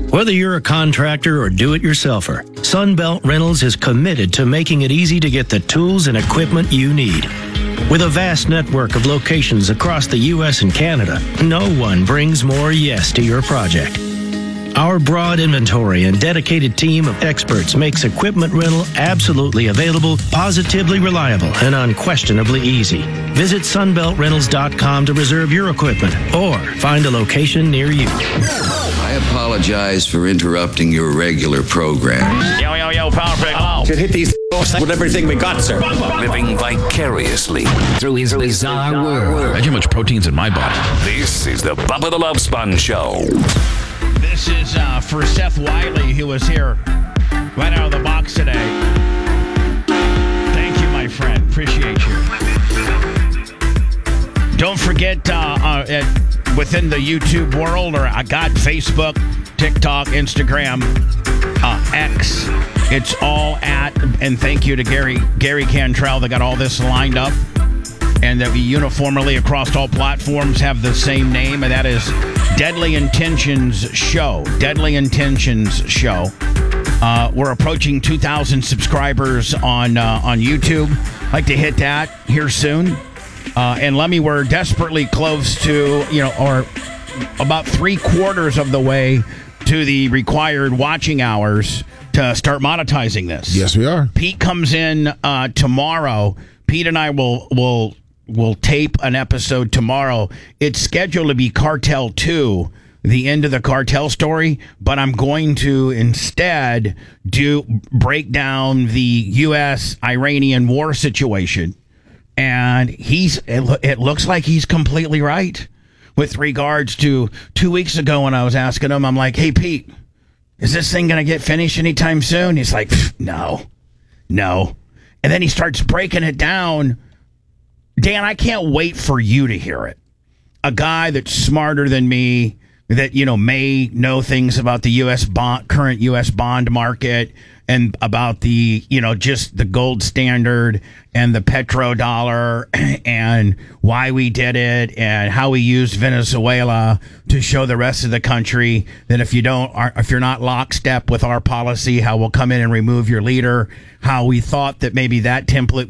Whether you're a contractor or do-it-yourselfer, Sunbelt Rentals is committed to making it easy to get the tools and equipment you need. With a vast network of locations across the U.S. and Canada, no one brings more yes to your project. Our broad inventory and dedicated team of experts makes equipment rental absolutely available, positively reliable, and unquestionably easy. Visit sunbeltrentals.com to reserve your equipment or find a location near you. I apologize for interrupting your regular program. Yo, Powerful. Oh. Should hit these with everything we got, sir. Living vicariously through his bizarre world. Imagine how much protein's in my body. This is the Bubba the Love Sponge Show. This is for Seth Wiley, who was here right out of the box today. Thank you, my friend. Appreciate you. Don't forget, within the YouTube world, or I got Facebook, TikTok, Instagram, X. It's all at, and thank you to Gary Cantrell that got all this lined up, and that we uniformly across all platforms have the same name, and that is Deadly Intentions Show. Deadly Intentions Show. We're approaching 2,000 subscribers on YouTube. I'd like to hit that here soon. And Lemmy, we're desperately close to, or about 3/4 of the way to the required watching hours to start monetizing this. Yes, we are. Pete comes in tomorrow. Pete and I will tape an episode tomorrow. It's scheduled to be Cartel 2, the end of the cartel story, but I'm going to instead break down the U.S.-Iranian war situation. And it looks like he's completely right with regards to 2 weeks ago when I was asking him, I'm like, hey, Pete, is this thing going to get finished anytime soon? He's like, no. And then he starts breaking it down. Dan, I can't wait for you to hear it. A guy that's smarter than me, that, may know things about the current U.S. bond market and about the, just the gold standard and the petrodollar and why we did it and how we used Venezuela to show the rest of the country that if you're not lockstep with our policy, how we'll come in and remove your leader, how we thought that maybe that template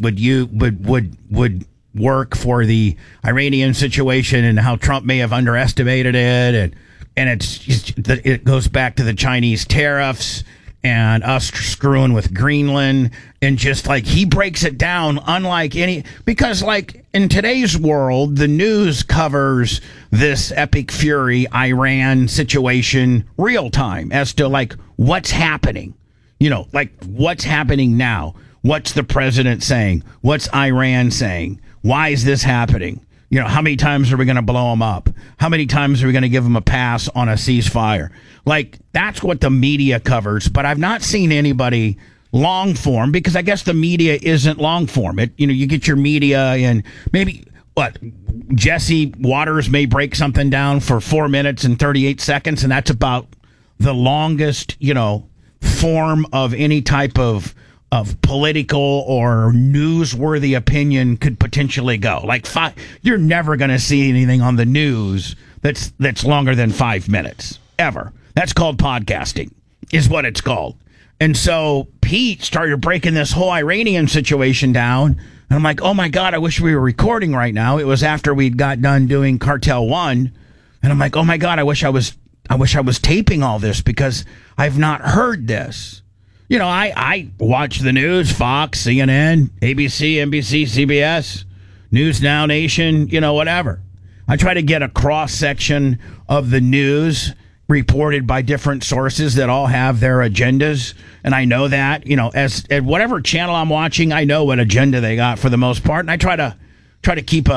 would work for the Iranian situation and how Trump may have underestimated it. And it goes back to the Chinese tariffs and us screwing with Greenland, and just like he breaks it down unlike because like in today's world, the news covers this epic fury Iran situation real time as to like what's happening, like what's happening now. What's the president saying? What's Iran saying? Why is this happening? How many times are we going to blow them up? How many times are we going to give them a pass on a ceasefire? Like, that's what the media covers. But I've not seen anybody long form, because I guess the media isn't long form. You get your media and maybe, Jesse Waters may break something down for 4 minutes and 38 seconds, and that's about the longest, form of any type of political or newsworthy opinion could potentially go. Like you're never going to see anything on the news that's longer than 5 minutes ever. That's called podcasting, is what it's called. And so Pete started breaking this whole Iranian situation down. And I'm like, oh my God, I wish we were recording right now. It was after we'd got done doing Cartel 1. And I'm like, oh my God, I wish I was taping all this because I've not heard this. I watch the news, Fox, CNN, ABC, NBC, CBS, News Now Nation, whatever. I try to get a cross-section of the news reported by different sources that all have their agendas. And I know that, as at whatever channel I'm watching, I know what agenda they got for the most part. And I try to keep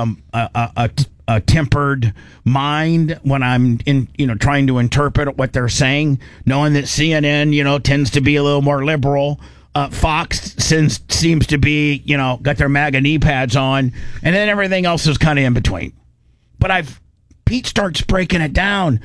a tempered mind when I'm trying to interpret what they're saying, knowing that CNN, tends to be a little more liberal. Fox seems to be, got their MAGA knee pads on, and then everything else is kind of in between. But Pete starts breaking it down.